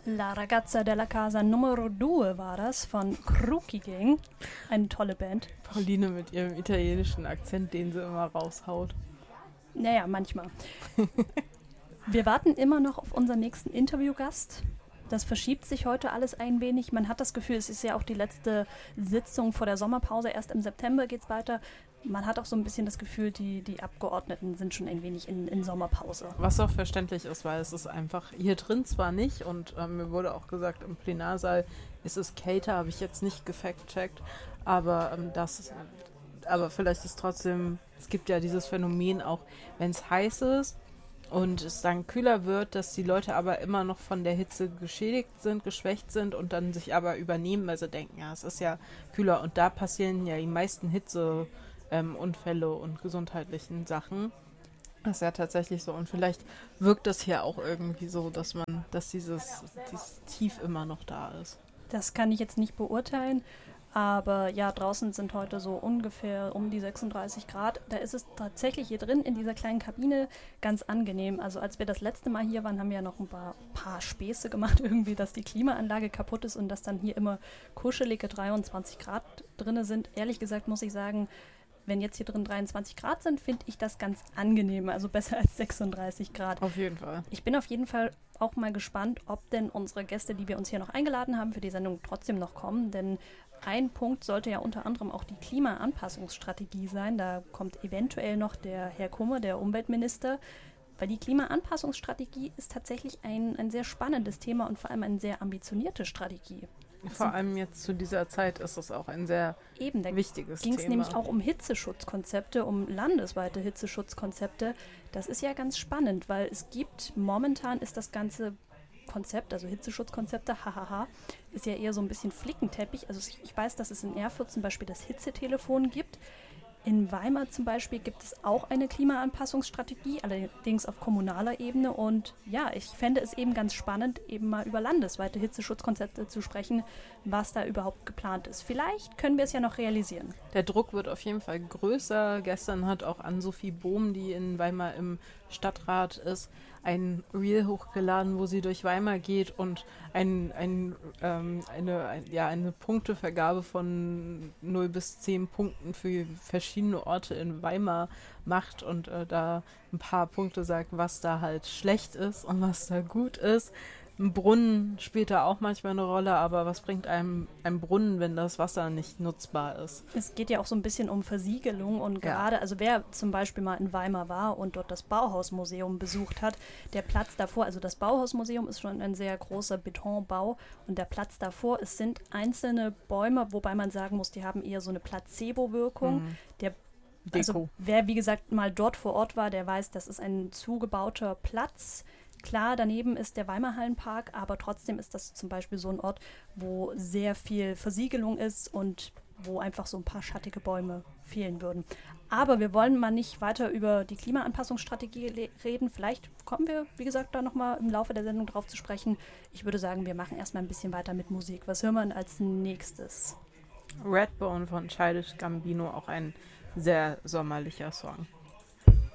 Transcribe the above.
La Ragazza della Casa Numero 2 war das von Crookie Gang. Eine tolle Band. Pauline mit ihrem italienischen Akzent, den sie immer raushaut. Naja, manchmal. Wir warten immer noch auf unseren nächsten Interviewgast. Das verschiebt sich heute alles ein wenig. Man hat das Gefühl, es ist ja auch die letzte Sitzung vor der Sommerpause. Erst im September geht es weiter. Man hat auch so ein bisschen das Gefühl, die Abgeordneten sind schon ein wenig in Sommerpause. Was auch verständlich ist, weil es ist einfach hier drin zwar nicht und mir wurde auch gesagt, im Plenarsaal ist es kälter, habe ich jetzt nicht gefact-checkt, aber aber vielleicht ist trotzdem, es gibt ja dieses Phänomen auch, wenn es heiß ist und es dann kühler wird, dass die Leute aber immer noch von der Hitze geschwächt sind und dann sich aber übernehmen, weil sie denken, ja, es ist ja kühler und da passieren ja die meisten Unfälle und gesundheitlichen Sachen. Das ist ja tatsächlich so. Und vielleicht wirkt das hier auch irgendwie so, dass dieses Tief immer noch da ist. Das kann ich jetzt nicht beurteilen. Aber ja, draußen sind heute so ungefähr um die 36 Grad. Da ist es tatsächlich hier drin in dieser kleinen Kabine ganz angenehm. Also als wir das letzte Mal hier waren, haben wir ja noch ein paar Späße gemacht, irgendwie, dass die Klimaanlage kaputt ist und dass dann hier immer kuschelige 23 Grad drin sind. Ehrlich gesagt muss ich sagen, wenn jetzt hier drin 23 Grad sind, finde ich das ganz angenehm. Also besser als 36 Grad. Auf jeden Fall. Ich bin auf jeden Fall auch mal gespannt, ob denn unsere Gäste, die wir uns hier noch eingeladen haben für die Sendung, trotzdem noch kommen. Denn ein Punkt sollte ja unter anderem auch die Klimaanpassungsstrategie sein. Da kommt eventuell noch der Herr Kummer, der Umweltminister. Weil die Klimaanpassungsstrategie ist tatsächlich ein sehr spannendes Thema und vor allem eine sehr ambitionierte Strategie. Vor allem jetzt zu dieser Zeit ist es auch ein sehr wichtiges Thema. Ging es nämlich auch um Hitzeschutzkonzepte, um landesweite Hitzeschutzkonzepte. Das ist ja ganz spannend, weil es gibt, momentan ist das ganze Konzept, also Hitzeschutzkonzepte, hahaha, ist ja eher so ein bisschen Flickenteppich. Also ich weiß, dass es in Erfurt zum Beispiel das Hitzetelefon gibt. In Weimar zum Beispiel gibt es auch eine Klimaanpassungsstrategie, allerdings auf kommunaler Ebene. Und ja, ich fände es eben ganz spannend, eben mal über landesweite Hitzeschutzkonzepte zu sprechen, was da überhaupt geplant ist. Vielleicht können wir es ja noch realisieren. Der Druck wird auf jeden Fall größer. Gestern hat auch Ann-Sophie Bohm, die in Weimar im Stadtrat ist, ein Reel hochgeladen, wo sie durch Weimar geht und eine Punktevergabe von 0 bis 10 Punkten für verschiedene Orte in Weimar macht und da ein paar Punkte sagt, was da halt schlecht ist und was da gut ist. Ein Brunnen spielt da auch manchmal eine Rolle, aber was bringt einem ein Brunnen, wenn das Wasser nicht nutzbar ist? Es geht ja auch so ein bisschen um Versiegelung und gerade, also wer zum Beispiel mal in Weimar war und dort das Bauhausmuseum besucht hat, der Platz davor, also das Bauhausmuseum ist schon ein sehr großer Betonbau und der Platz davor, es sind einzelne Bäume, wobei man sagen muss, die haben eher so eine Placebo-Wirkung. Also wer, wie gesagt, mal dort vor Ort war, der weiß, das ist ein zugebauter Platz. Klar, daneben ist der Weimarhallenpark, aber trotzdem ist das zum Beispiel so ein Ort, wo sehr viel Versiegelung ist und wo einfach so ein paar schattige Bäume fehlen würden. Aber wir wollen mal nicht weiter über die Klimaanpassungsstrategie reden. Vielleicht kommen wir, wie gesagt, da nochmal im Laufe der Sendung drauf zu sprechen. Ich würde sagen, wir machen erstmal ein bisschen weiter mit Musik. Was hören wir denn als nächstes? Redbone von Childish Gambino, auch ein sehr sommerlicher Song.